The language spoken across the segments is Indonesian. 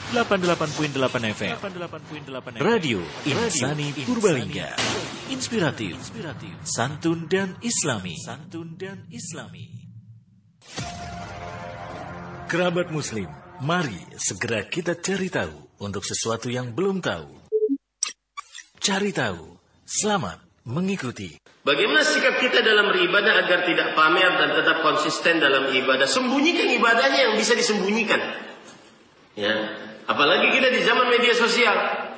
88.8 FM. Radio Insani Purbalingga. Inspiratif, santun dan islami. Kerabat muslim, mari segera kita cari tahu untuk sesuatu yang belum tahu. Cari tahu, selamat mengikuti. Bagaimana sikap kita dalam beribadah agar tidak pamer dan tetap konsisten dalam ibadah? Sembunyikan ibadahnya yang bisa disembunyikan. Ya, apalagi kita di zaman media sosial.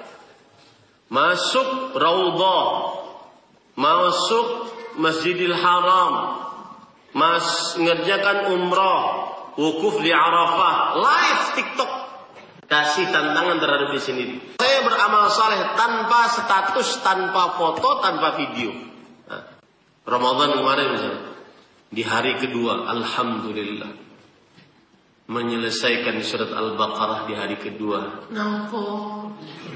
Masuk Raudhah, masuk Masjidil Haram, ngerjakan umrah, wukuf di Arafah, live TikTok. Kasih tantangan terhadap diri sendiri. Saya beramal saleh tanpa status, tanpa foto, tanpa video. Nah, Ramadan kemarin misalnya, di hari kedua, alhamdulillah, menyelesaikan surat Al-Baqarah di hari kedua. Nampak.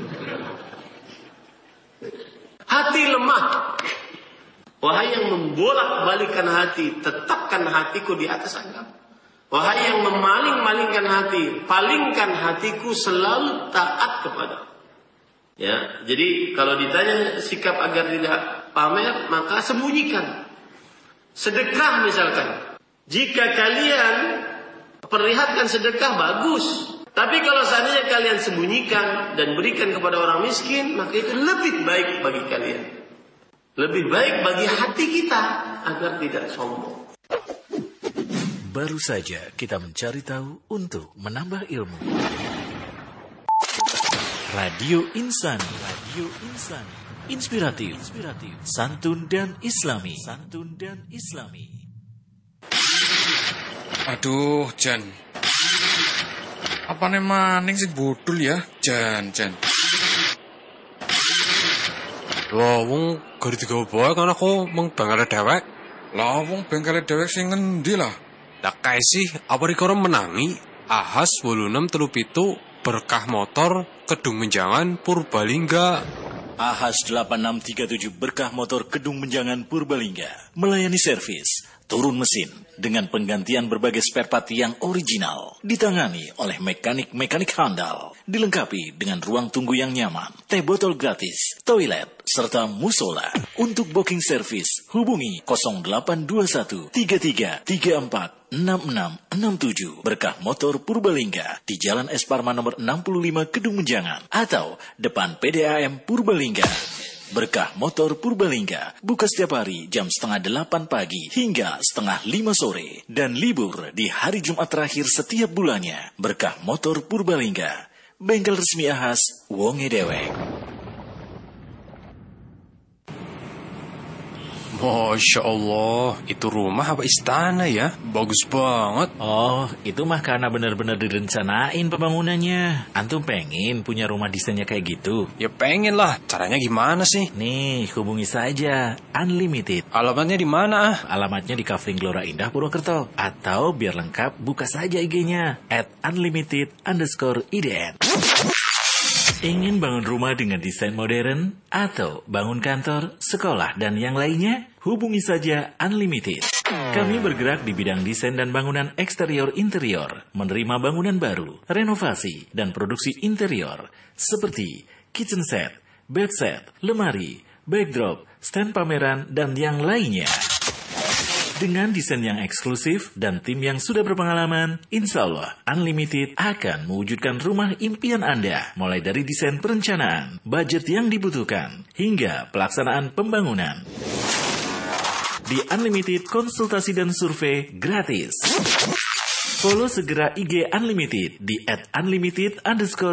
Hati lemah. Wahai yang membolak-balikan hati, tetapkan hatiku di atas agama. Wahai yang memaling-malingkan hati, palingkan hatiku selalu taat kepada. Ya, jadi kalau ditanya sikap agar tidak pamer, maka sembunyikan. Sedekah misalkan. Jika kalian perlihatkan sedekah, bagus. Tapi kalau seandainya kalian sembunyikan dan berikan kepada orang miskin, maka itu lebih baik bagi kalian. Lebih baik bagi hati kita agar tidak sombong. Baru saja kita mencari tahu untuk menambah ilmu. Radio Insani. Inspiratif, santun dan islami. Aduh, Jan. Apane maning sing bodol ya, Jan. Lah wong gari digawe bae kan aku mung bengkale dhewek. Lah wong bengkale dhewek sing ngendi lah? Lah kae sih apa rikara menangi Ahas 8637 berkah motor Kedung Menjangan Purbalingga. Ahas 8637 berkah motor Kedung Menjangan Purbalingga melayani servis, turun mesin dengan penggantian berbagai spare part yang original, ditangani oleh mekanik handal, dilengkapi dengan ruang tunggu yang nyaman, teh botol gratis, toilet, serta musola. Untuk booking service, hubungi 0821 3334 6667 Berkah Motor Purbalingga di Jalan Es Parman nomor 65 Kedung Menjangan atau depan PDAM Purbalingga. Berkah Motor Purbalingga buka setiap hari jam 7:30 pagi hingga 4:30 sore dan libur di hari Jumat terakhir setiap bulannya. Berkah Motor Purbalingga, bengkel resmi Ahas wonge dewek. Masya Allah, itu rumah apa istana ya? Bagus banget. Oh, itu mah karena benar-benar direncanain pembangunannya. Antum pengen punya rumah desainnya kayak gitu? Ya pengen lah, caranya gimana sih? Nih, hubungi saja Unlimited. Alamatnya di mana? Alamatnya di Kafling Gelora Indah, Purwokerto. Atau biar lengkap, buka saja IG-nya @unlimited_idn. Ingin bangun rumah dengan desain modern atau bangun kantor, sekolah, dan yang lainnya? Hubungi saja Unlimited. Kami bergerak di bidang desain dan bangunan eksterior-interior, menerima bangunan baru, renovasi, dan produksi interior, seperti kitchen set, bed set, lemari, backdrop, stand pameran, dan yang lainnya. Dengan desain yang eksklusif dan tim yang sudah berpengalaman, insya Allah Unlimited akan mewujudkan rumah impian Anda. Mulai dari desain perencanaan, budget yang dibutuhkan, hingga pelaksanaan pembangunan. Di Unlimited, konsultasi dan survei gratis. Follow segera IG Unlimited di @unlimited_.